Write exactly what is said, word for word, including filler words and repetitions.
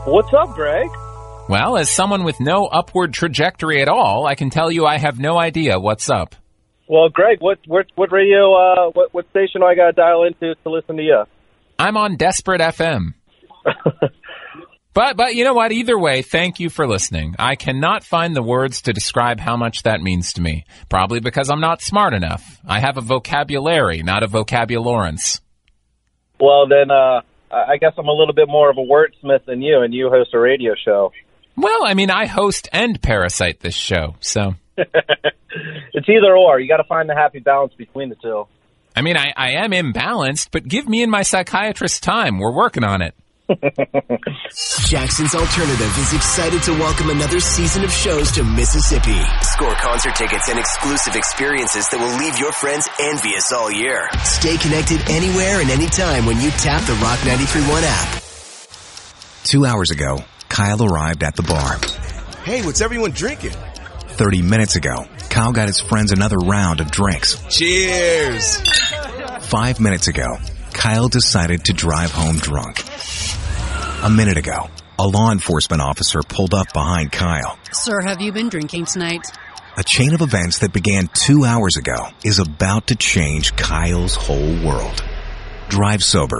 What's up, Greg? Well, as someone with no upward trajectory at all, I can tell you I have no idea what's up. Well, Greg, what what, what radio, uh, what, what station do I got to dial into to listen to you? I'm on Desperate F M. But, but you know what? Either way, thank you for listening. I cannot find the words to describe how much that means to me. Probably because I'm not smart enough. I have a vocabulary, not a vocabulorance. Well, then, uh, I guess I'm a little bit more of a wordsmith than you, and you host a radio show. Well, I mean, I host and parasite this show, so. It's either or. You got to find the happy balance between the two. I mean, I, I am imbalanced, but give me and my psychiatrist time. We're working on it. Jackson's Alternative is excited to welcome another season of shows to Mississippi. Score concert tickets and exclusive experiences that will leave your friends envious all year. Stay connected anywhere and anytime when you tap the Rock ninety-three point one app. Two hours ago, Kyle arrived at the bar. Hey, what's everyone drinking? Thirty minutes ago, Kyle got his friends another round of drinks. Cheers! Five minutes ago, Kyle decided to drive home drunk. A minute ago, a law enforcement officer pulled up behind Kyle. Sir, have you been drinking tonight? A chain of events that began two hours ago is about to change Kyle's whole world. Drive sober